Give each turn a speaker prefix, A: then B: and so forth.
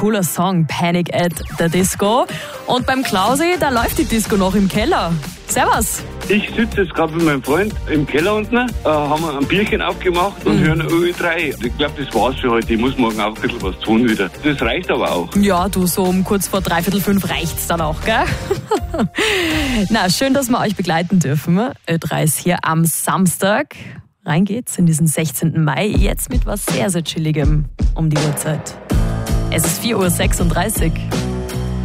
A: cooler Song, Panic at the Disco. Und beim Klausi, da läuft die Disco noch im Keller. Servus.
B: Ich sitze jetzt gerade mit meinem Freund im Keller unten, haben ein Bierchen aufgemacht und hören Ö3. Ich glaube, das war's für heute. Ich muss morgen auch ein bisschen was tun wieder. Das reicht aber auch.
A: Ja, du, so um kurz vor 4:45 reicht's dann auch, gell? Na, schön, dass wir euch begleiten dürfen. Ö3 ist hier am Samstag. Rein geht's in diesen 16. Mai. Jetzt mit was sehr, sehr Chilligem um die Uhrzeit. Es ist 4:36 Uhr.